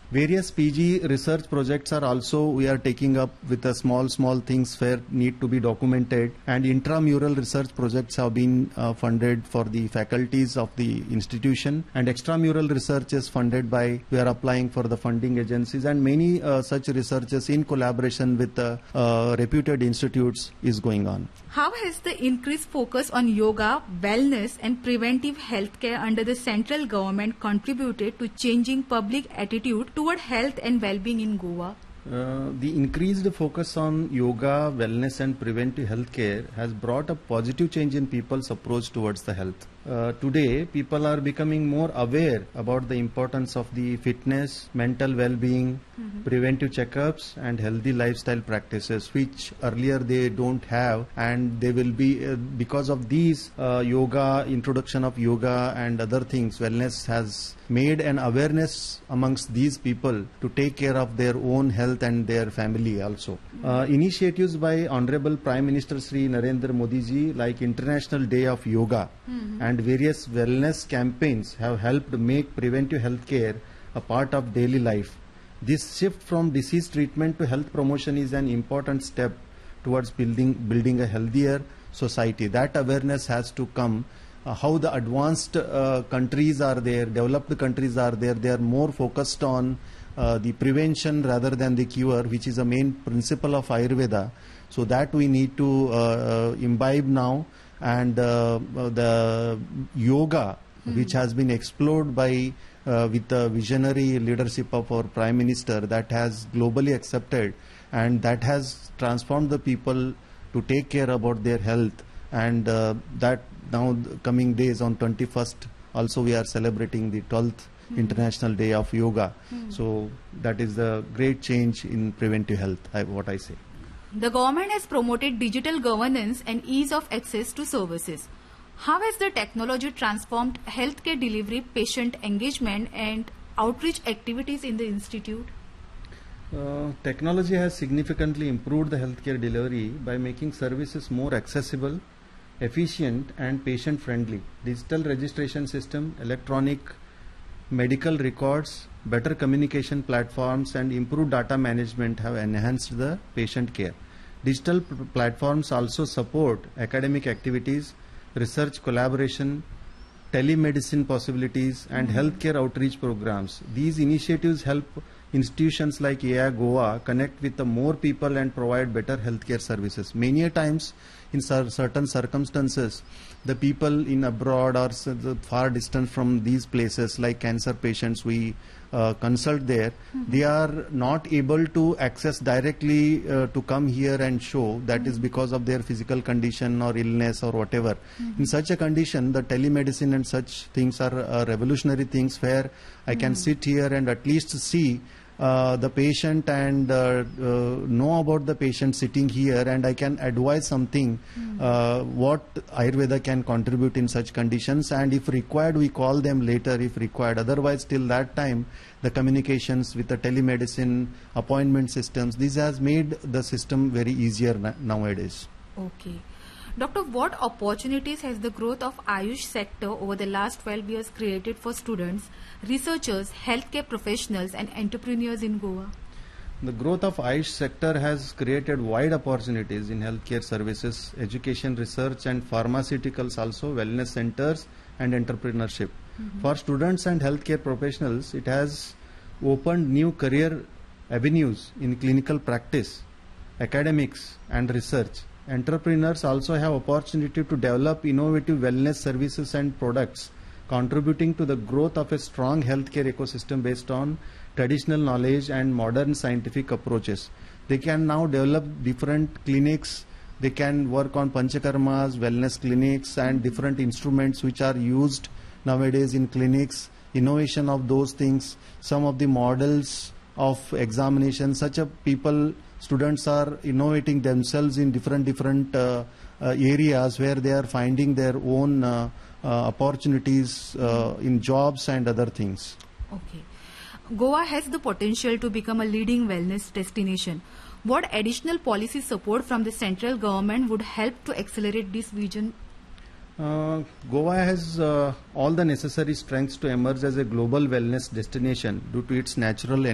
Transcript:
Various PG research projects are also we are taking up with the small things where need to be documented, and intramural research projects have been funded for the faculties of the institution, and extramural research is funded by, we are applying for the funding agencies, and many such researches in collaboration with reputed institutes is going on. How has the increased focus on yoga, wellness and preventive healthcare under the central government contributed to changing public attitude toward health and well-being in Goa? The increased focus on yoga, wellness and preventive healthcare has brought a positive change in people's approach towards the health. Today, people are becoming more aware about the importance of the fitness, mental well-being, preventive checkups and healthy lifestyle practices, which earlier they don't have, and they will be, because of these yoga, introduction of yoga and other things, wellness has made an awareness amongst these people to take care of their own health and their family also. Initiatives by Honorable Prime Minister Shri Narendra Modi ji, like International Day of Yoga and various wellness campaigns, have helped make preventive health care a part of daily life. This shift from disease treatment to health promotion is an important step towards building a healthier society. That awareness has to come. How the advanced countries are there, developed countries are there, they are more focused on the prevention rather than the cure, which is a main principle of Ayurveda. So that we need to imbibe now, and the yoga, which has been explored by with the visionary leadership of our Prime Minister, that has globally accepted, and that has transformed the people to take care about their health, and that now coming days on 21st also we are celebrating the 12th International Day of Yoga. So that is the great change in preventive health, what I say. The government has promoted digital governance and ease of access to services. How has the technology transformed healthcare delivery, patient engagement and outreach activities in the institute? Technology has significantly improved the healthcare delivery by making services more accessible, efficient and patient friendly. Digital registration system, electronic medical records, better communication platforms and improved data management have enhanced the patient care. Digital platforms also support academic activities, research collaboration, telemedicine possibilities and healthcare outreach programs. These initiatives help institutions like AI Goa connect with the more people and provide better healthcare services. Many a times in certain circumstances, the people in abroad or far distant from these places, like cancer patients we consult there, they are not able to access directly to come here and show. That is because of their physical condition or illness or whatever. In such a condition, the telemedicine and such things are revolutionary things where I can sit here and at least see the patient and know about the patient sitting here, and I can advise something what Ayurveda can contribute in such conditions, and if required we call them later if required. Otherwise till that time the communications with the telemedicine, appointment systems, this has made the system very easier nowadays. Okay. Doctor, what opportunities has the growth of Ayush sector over the last 12 years created for students, researchers, healthcare professionals and entrepreneurs in Goa? The growth of Ayush sector has created wide opportunities in healthcare services, education, research and pharmaceuticals, also wellness centers and entrepreneurship. For students and healthcare professionals, it has opened new career avenues in clinical practice, academics and research. Entrepreneurs also have opportunity to develop innovative wellness services and products, contributing to the growth of a strong healthcare ecosystem based on traditional knowledge and modern scientific approaches. They can now develop different clinics, they can work on panchakarmas, wellness clinics and different instruments which are used nowadays in clinics, innovation of those things, some of the models of examination, such a people, students are innovating themselves in different areas where they are finding their own opportunities in jobs and other things. Okay. Goa has the potential to become a leading wellness destination. What additional policy support from the central government would help to accelerate this vision? Goa has all the necessary strengths to emerge as a global wellness destination due to its natural